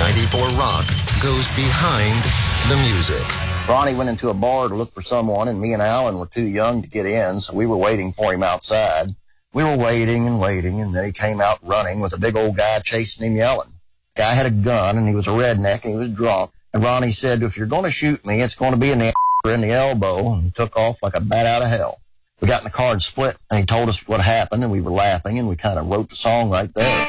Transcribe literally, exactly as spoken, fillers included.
ninety-four Rock goes behind the music. Ronnie went into a bar to look for someone, and me and Alan were too young to get in, so we were waiting for him outside. We were waiting and waiting, and then he came out running with a big old guy chasing him, yelling. The guy had a gun, and he was a redneck, and he was drunk. And Ronnie said, if you're going to shoot me, it's going to be in the in the elbow, and he took off like a bat out of hell. We got in the car and split, and he told us what happened, and we were laughing, and we kind of wrote the song right there.